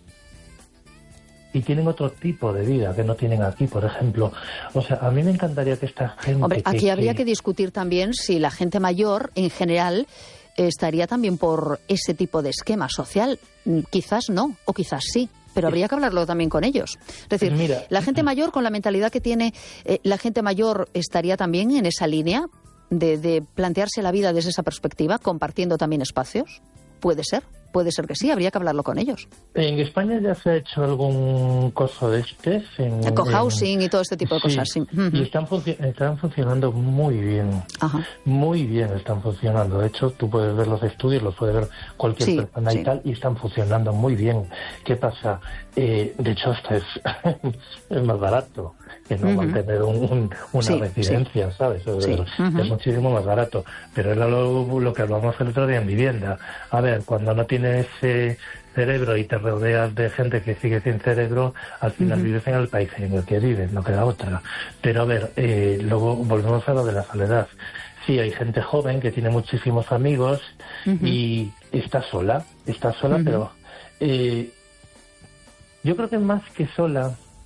Y tienen otro tipo de vida que no tienen aquí, por ejemplo. O sea, a mí me encantaría que esta gente... Hombre, aquí que, habría que... que discutir también si la gente mayor, en general, estaría también por ese tipo de esquema social. Quizás no, o quizás sí. Pero habría que hablarlo también con ellos. Es decir, Mira, la gente mayor, con la mentalidad que tiene, eh, la gente mayor estaría también en esa línea de, de plantearse la vida desde esa perspectiva, compartiendo también espacios. Puede ser, puede ser que sí, habría que hablarlo con ellos. En España ya se ha hecho algún coso de este. En, el cohousing y todo este tipo de sí, cosas, sí. Y están, func- están funcionando muy bien. Ajá. Muy bien están funcionando. De hecho, tú puedes ver los estudios, los puede ver cualquier sí, persona sí. y tal, y están funcionando muy bien. ¿Qué pasa? Eh, de hecho, esto es, es más barato que no uh-huh. mantener un, un, una sí, residencia, sí. ¿sabes? Es, sí. uh-huh. es muchísimo más barato. Pero era lo, lo que hablábamos el otro día en vivienda. A ver, cuando no tienes eh, cerebro y te rodeas de gente que sigue sin cerebro, al final uh-huh. vives en el país en el que vives, no queda otra. Pero a ver, eh, luego volvemos a lo de la soledad. Sí, hay gente joven que tiene muchísimos amigos uh-huh. y está sola, está sola, uh-huh. pero eh, yo creo que más que sola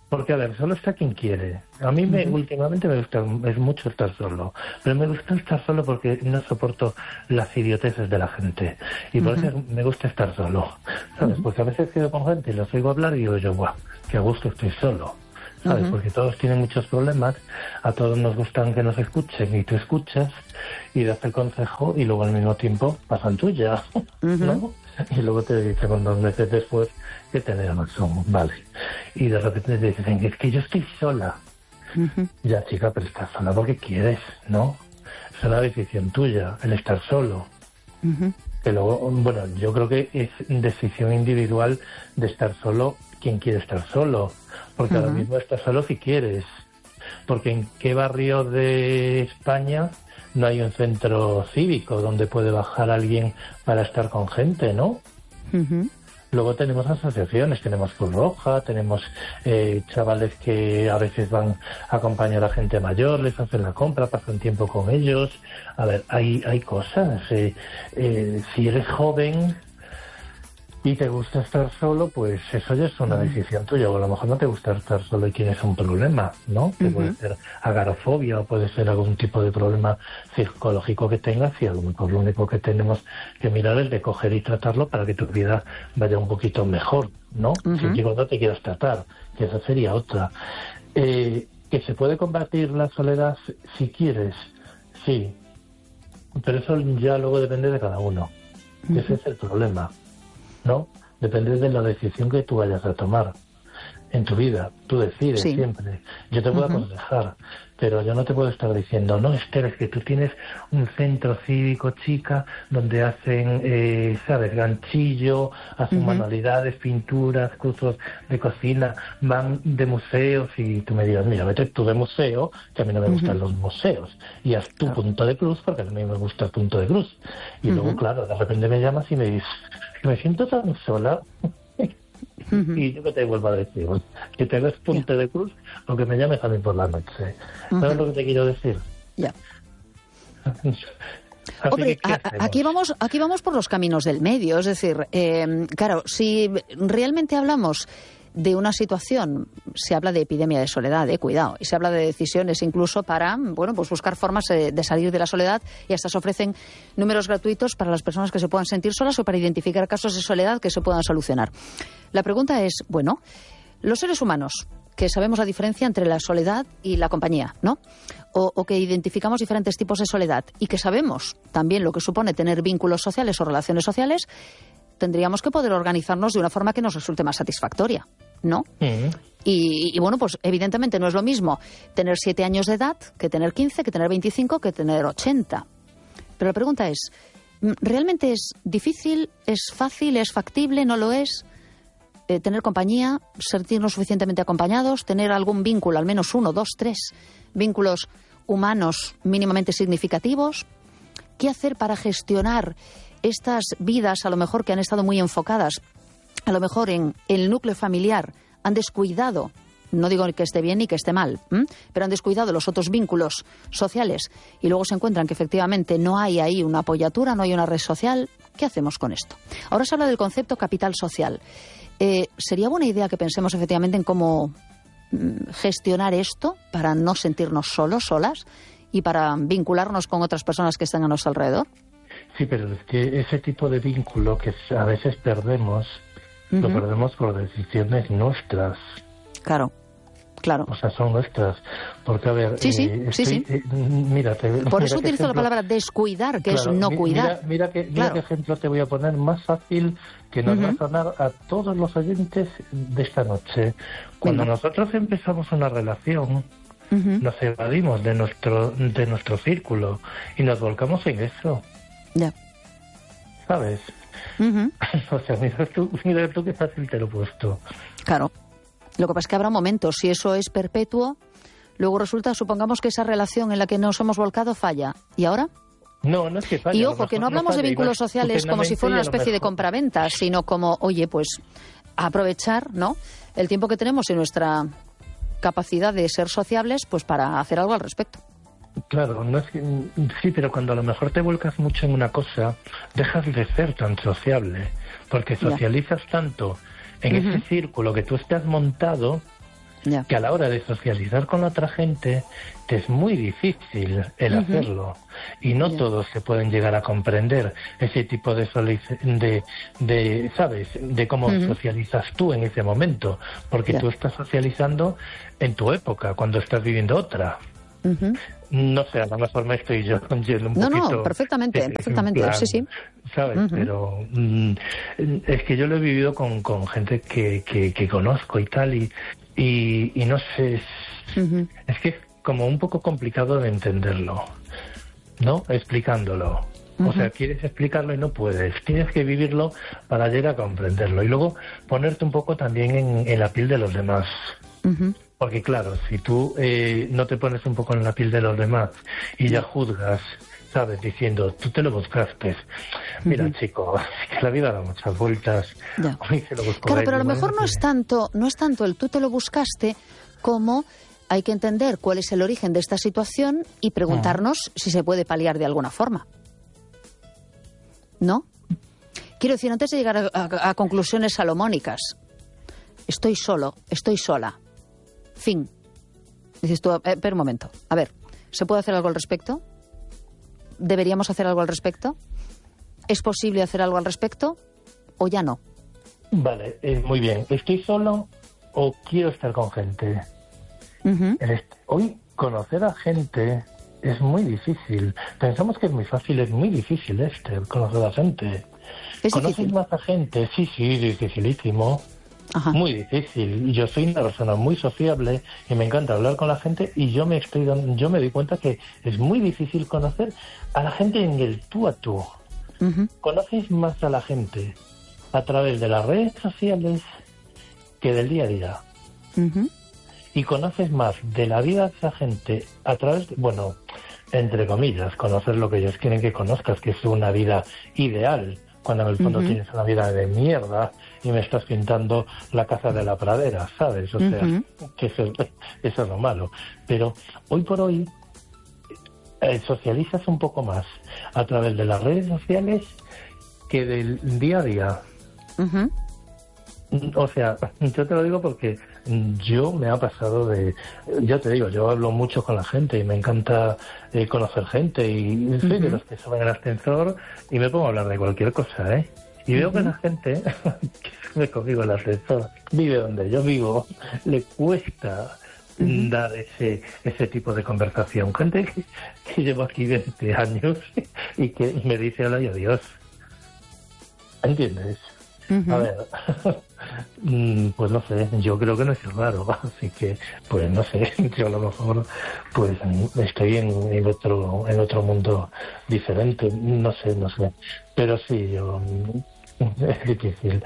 Porque, a ver, solo está quien quiere. A mí me, uh-huh. últimamente me gusta es mucho estar solo. Pero me gusta estar solo porque no soporto las idioteces de la gente. Y por uh-huh. eso me gusta estar solo. ¿Sabes? Uh-huh. Porque a veces quedo con gente y los oigo hablar y digo yo, guau, qué a gusto estoy solo. ¿Sabes? Uh-huh. Porque todos tienen muchos problemas, a todos nos gustan que nos escuchen y tú escuchas y das el consejo y luego al mismo tiempo pasan tuya, uh-huh. ¿no? Y luego te dicen con dos meses después que tenés razón, vale. Y de repente te dicen que es que yo estoy sola. Uh-huh. Ya, chica, pero estás sola porque quieres, ¿no? Es una decisión tuya, el estar solo. Uh-huh. Que luego, bueno, yo creo que es decisión individual de estar solo quien quiere estar solo. Porque uh-huh. ahora mismo estás solo si quieres. Porque en qué barrio de España no hay un centro cívico donde puede bajar alguien para estar con gente, ¿no? Uh-huh. Luego tenemos asociaciones, tenemos Cruz Roja, tenemos eh, chavales que a veces van a acompañar a gente mayor, les hacen la compra, pasan tiempo con ellos. A ver, hay, hay cosas. Eh, eh, si eres joven y te gusta estar solo, pues eso ya es una decisión tuya. O a lo mejor no te gusta estar solo y tienes un problema, ¿no? Que uh-huh. puede ser agorafobia o puede ser algún tipo de problema psicológico que tengas, y a lo mejor lo único que tenemos que mirar es de coger y tratarlo para que tu vida vaya un poquito mejor, ¿no? Uh-huh. Si digo no te quieras tratar, que esa sería otra. Eh, que se puede combatir la soledad si quieres, sí. Pero eso ya luego depende de cada uno. Uh-huh. Ese es el problema, ¿no? Depende de la decisión que tú vayas a tomar en tu vida. Tú decides sí. siempre. Yo te puedo uh-huh. aconsejar, pero yo no te puedo estar diciendo, no, Esther, es que tú tienes un centro cívico, chica, donde hacen, eh, ¿sabes?, ganchillo, hacen uh-huh. manualidades, pinturas, cursos de cocina, van de museos, y tú me digas, mira, vete tú de museo, que a mí no me uh-huh. gustan los museos, y haz tu claro. punto de cruz, porque a mí me gusta el punto de cruz. Y uh-huh. luego, claro, de repente me llamas y me dices, me siento tan sola. Uh-huh. Y yo que te vuelvo a decir, que te hagas punto yeah. de cruz o que me llames a mí por la noche. Uh-huh. ¿Sabes lo que te quiero decir? Ya. Yeah. Hombre, a, aquí vamos, aquí vamos por los caminos del medio. Es decir, eh, claro, si realmente hablamos de una situación, se habla de epidemia de soledad, eh, cuidado, y se habla de decisiones incluso para, bueno, pues buscar formas de, de salir de la soledad, y hasta se ofrecen números gratuitos para las personas que se puedan sentir solas o para identificar casos de soledad que se puedan solucionar. La pregunta es, bueno, los seres humanos, que sabemos la diferencia entre la soledad y la compañía, ¿no? O, o que identificamos diferentes tipos de soledad y que sabemos también lo que supone tener vínculos sociales o relaciones sociales, tendríamos que poder organizarnos de una forma que nos resulte más satisfactoria, ¿no? Uh-huh. Y, y bueno, pues evidentemente no es lo mismo tener siete años de edad que tener quince, que tener veinticinco, que tener ochenta. Pero la pregunta es, ¿realmente es difícil, es fácil, es factible, no lo es? Eh, tener compañía, sentirnos suficientemente acompañados, tener algún vínculo, al menos uno, dos, tres vínculos humanos mínimamente significativos. ¿Qué hacer para gestionar estas vidas, a lo mejor que han estado muy enfocadas, a lo mejor en, en el núcleo familiar, han descuidado, no digo que esté bien ni que esté mal, ¿m? pero han descuidado los otros vínculos sociales y luego se encuentran que efectivamente no hay ahí una apoyatura, no hay una red social? ¿Qué hacemos con esto? Ahora se habla del concepto capital social. Eh, ¿Sería buena idea que pensemos efectivamente en cómo mm, gestionar esto para no sentirnos solos, solas, y para vincularnos con otras personas que están a nuestro alrededor? Sí, pero es que ese tipo de vínculo que a veces perdemos, uh-huh. lo perdemos por decisiones nuestras. Claro, claro. O sea, son nuestras. Porque, a ver... Sí, sí, eh, sí, estoy, sí. Eh, mírate, por mira eso utilizo ejemplo, la palabra descuidar, que claro, es no cuidar. Mira, mira, que, mira claro. qué ejemplo te voy a poner más fácil que nos uh-huh. va a sonar a todos los oyentes de esta noche. Cuando Venga. nosotros empezamos una relación... Uh-huh. nos evadimos de nuestro de nuestro círculo y nos volcamos en eso. Ya. ¿Sabes? Uh-huh. O sea, mira tú, mira tú qué fácil te lo he puesto. Claro. Lo que pasa es que habrá momentos, si eso es perpetuo, luego resulta, supongamos que esa relación en la que nos hemos volcado falla. ¿Y ahora? No, no es que falle. Y ojo, que no hablamos no de vínculos sociales como si fuera una especie de compraventa, sino como, oye, pues aprovechar, ¿no?, el tiempo que tenemos en nuestra capacidad de ser sociables, pues para hacer algo al respecto. Claro, no es que, sí, pero cuando a lo mejor te vuelcas mucho en una cosa, dejas de ser tan sociable, porque socializas ya. tanto en uh-huh. ese círculo que tú estás montado, Ya. Que a la hora de socializar con otra gente te es muy difícil el uh-huh. hacerlo. Y no ya. todos se pueden llegar a comprender ese tipo de, de, de ¿sabes? De cómo uh-huh. socializas tú en ese momento. Porque ya. tú estás socializando en tu época, cuando estás viviendo otra. Uh-huh. No sé, a lo mejor me estoy yo yendo un no, poquito... No, perfectamente, eh, perfectamente, plan, sí, sí. ¿Sabes? Uh-huh. Pero mm, es que yo lo he vivido con, con gente que, que, que conozco y tal, y, y, y no sé, es, uh-huh. es que es como un poco complicado de entenderlo, ¿no? Explicándolo. Uh-huh. O sea, quieres explicarlo y no puedes. Tienes que vivirlo para llegar a comprenderlo. Y luego ponerte un poco también en, en la piel de los demás. Uh-huh. Porque claro, si tú eh, no te pones un poco en la piel de los demás y ya juzgas, ¿sabes? Diciendo, tú te lo buscaste. Mira, uh-huh. chico, que la vida da muchas vueltas. Ya. Se lo claro, pero a lo mejor no es tanto, no es tanto el tú te lo buscaste como hay que entender cuál es el origen de esta situación y preguntarnos uh-huh. si se puede paliar de alguna forma. ¿No? Quiero decir, antes de llegar a, a, a conclusiones salomónicas, estoy solo, estoy sola. Fin. Dices tú, eh, espera un momento. A ver, ¿se puede hacer algo al respecto? ¿Deberíamos hacer algo al respecto? ¿Es posible hacer algo al respecto? ¿O ya no? Vale, eh, muy bien. ¿Estoy solo o quiero estar con gente? Uh-huh. Est- Hoy conocer a gente es muy difícil. Pensamos que es muy fácil, es muy difícil este, conocer a gente. ¿Es ¿Conoces difícil? más a gente? Sí, sí, dificilísimo. Ajá. Muy difícil. Yo soy una persona muy sociable y me encanta hablar con la gente y yo me estoy dando, yo me di cuenta que es muy difícil conocer a la gente en el tú a tú. Uh-huh. Conoces más a la gente a través de las redes sociales que del día a día. Uh-huh. Y conoces más de la vida de esa gente a través de, bueno, entre comillas, conocer lo que ellos quieren que conozcas, que es una vida ideal. Cuando en el fondo uh-huh. tienes una vida de mierda y me estás pintando la casa de la pradera, ¿sabes? O sea, uh-huh. que eso, eso es lo malo. Pero hoy por hoy eh, socializas un poco más a través de las redes sociales que del día a día. Uh-huh. O sea, yo te lo digo porque yo me ha pasado de... Yo te digo, yo hablo mucho con la gente y me encanta eh, conocer gente y soy uh-huh. de los que suben el ascensor y me pongo a hablar de cualquier cosa, ¿eh? Y uh-huh. veo que la gente que sube conmigo el ascensor vive donde yo vivo, le cuesta uh-huh. dar ese ese tipo de conversación. Gente que, que llevo aquí veinte años y que me dice hola y adiós. ¿Entiendes? Uh-huh. A ver, pues no sé, yo creo que no es raro, así que, pues no sé, yo a lo mejor pues estoy en, en otro en otro mundo diferente, no sé, no sé, pero sí, yo es difícil.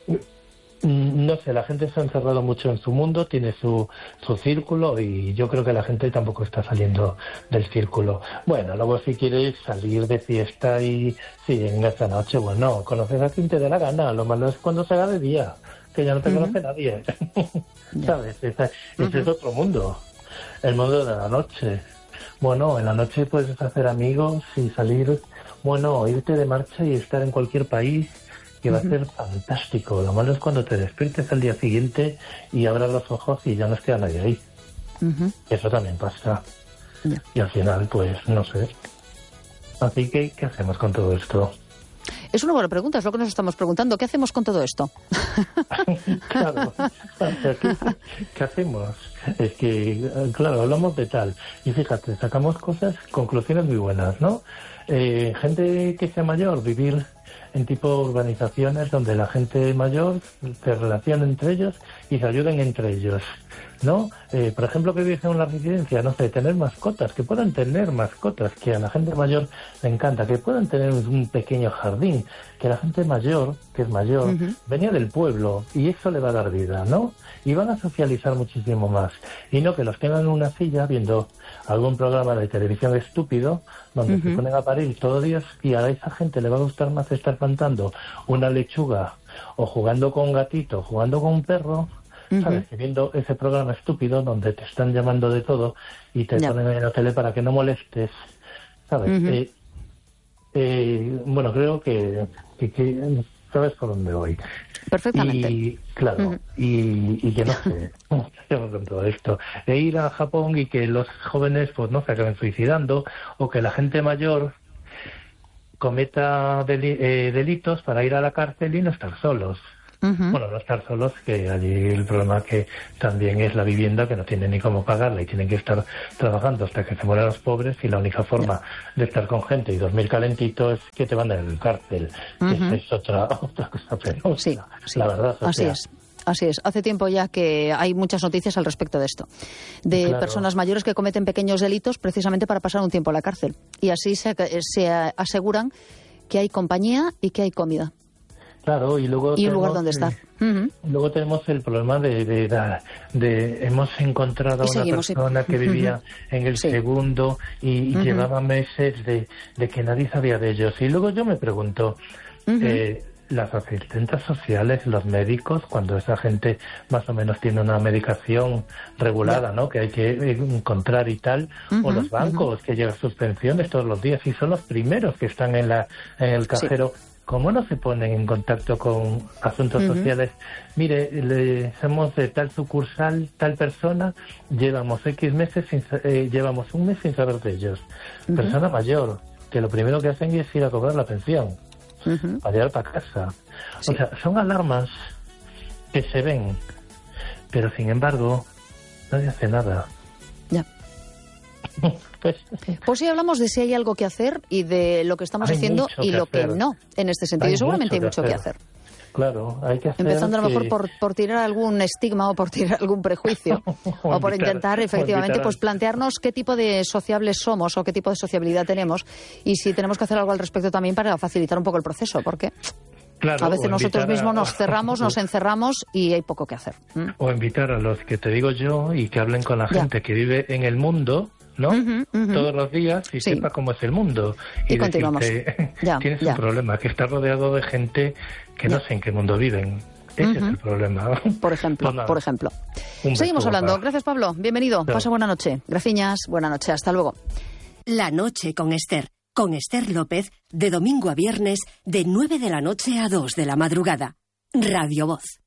No sé, la gente se ha encerrado mucho en su mundo, tiene su, su círculo y yo creo que la gente tampoco está saliendo del círculo. Bueno, luego si quieres salir de fiesta y sí, en esta noche, bueno, conoces a quien te dé la gana, lo malo es cuando se haga de día, que ya no te uh-huh. conoce nadie, ¿sabes? Ese, uh-huh. ese es otro mundo, el mundo de la noche. Bueno, en la noche puedes hacer amigos y salir, bueno, irte de marcha y estar en cualquier país, que va uh-huh. a ser fantástico. Lo malo es cuando te despiertes al día siguiente y abras los ojos y ya no queda nadie ahí. Uh-huh. Eso también pasa. Yeah. Y al final, pues, no sé. Así que, ¿qué hacemos con todo esto? Es una buena pregunta, es lo que nos estamos preguntando. ¿Qué hacemos con todo esto? Claro. ¿Qué, ¿Qué hacemos? Es que, claro, hablamos de tal. Y fíjate, sacamos cosas, conclusiones muy buenas, ¿no? Eh, gente que sea mayor, vivir en tipo urbanizaciones donde la gente mayor se relaciona entre ellos y se ayuden entre ellos, ¿no? Eh, por ejemplo, que viven en una residencia, no sé, tener mascotas, que puedan tener mascotas, que a la gente mayor le encanta, que puedan tener un pequeño jardín, que la gente mayor, que es mayor, uh-huh. venía del pueblo y eso le va a dar vida, ¿no? Y van a socializar muchísimo más. Y no que los tengan en una silla viendo algún programa de televisión estúpido donde uh-huh. se ponen a parir todos los días y a esa gente le va a gustar más estar plantando una lechuga o jugando con un gatito, jugando con un perro, ¿sabes? Uh-huh. Viendo ese programa estúpido donde te están llamando de todo y te no. ponen en la tele para que no molestes, ¿sabes? Uh-huh. Eh, eh, bueno, creo que, que, que sabes por dónde voy. Perfectamente. Y, claro, uh-huh. y, y que no sé, con todo esto, de ir a Japón y que los jóvenes pues no se acaben suicidando, o que la gente mayor cometa deli- eh, delitos para ir a la cárcel y no estar solos. Uh-huh. Bueno, no estar solos, que allí el problema que también es la vivienda, que no tienen ni cómo pagarla y tienen que estar trabajando hasta que se mueran los pobres, y la única forma yeah. de estar con gente y dormir calentito es que te manden a la cárcel. Uh-huh. Esta es otra, otra cosa penosa, sí, sí. la verdad. O Así sea, es. Así es. Hace tiempo ya que hay muchas noticias al respecto de esto. De claro. personas mayores que cometen pequeños delitos precisamente para pasar un tiempo en la cárcel. Y así se, se aseguran que hay compañía y que hay comida. Claro, y luego y un tenemos, lugar donde estar. Uh-huh. Luego tenemos el problema de, de, de, de hemos encontrado a una persona en... que vivía uh-huh. en el sí. segundo y, y uh-huh. llevaba meses de, de que nadie sabía de ellos. Y luego yo me pregunto, uh-huh. eh, las asistentes sociales, los médicos, cuando esa gente más o menos tiene una medicación regulada, ¿no?, que hay que encontrar y tal, uh-huh. o los bancos uh-huh. que llevan sus pensiones todos los días y son los primeros que están en la en el cajero. Sí. ¿Cómo no se ponen en contacto con asuntos uh-huh. sociales? Mire, le somos de tal sucursal, tal persona, llevamos X meses, sin, eh, llevamos un mes sin saber de ellos. Uh-huh. Persona mayor, que lo primero que hacen es ir a cobrar la pensión, uh-huh. para llevar para casa. Sí. O sea, son alarmas que se ven, pero sin embargo, nadie hace nada. Ya. Pues, pues sí, hablamos de si hay algo que hacer y de lo que estamos hay haciendo y lo hacer. que no, en este sentido. Hay y seguramente mucho hay mucho que hacer. que hacer. Claro, hay que hacer. Empezando a lo que... mejor por, por tirar algún estigma o por tirar algún prejuicio. o, o por invitar, intentar, efectivamente, pues plantearnos qué tipo de sociables somos o qué tipo de sociabilidad tenemos y si tenemos que hacer algo al respecto también para facilitar un poco el proceso, porque... Claro, a veces nosotros mismos a... nos cerramos, nos encerramos y hay poco que hacer. ¿Mm? O invitar a los que te digo yo y que hablen con la ya. gente que vive en el mundo, ¿no? Uh-huh, uh-huh. Todos los días y sí. sepa cómo es el mundo. Y, y continuamos. Decirte, ya, tienes ya. un problema, que estás rodeado de gente que ya. no sé en qué mundo viven. Ese uh-huh. es el problema. Por ejemplo, pues por ejemplo. Seguimos hablando. Papá. Gracias, Pablo. Bienvenido. No. Pasa buena noche. Graciñas. Buena noche. Hasta luego. La noche con Esther. Con Esther López, de domingo a viernes, de nueve de la noche a dos de la madrugada. Radio Voz.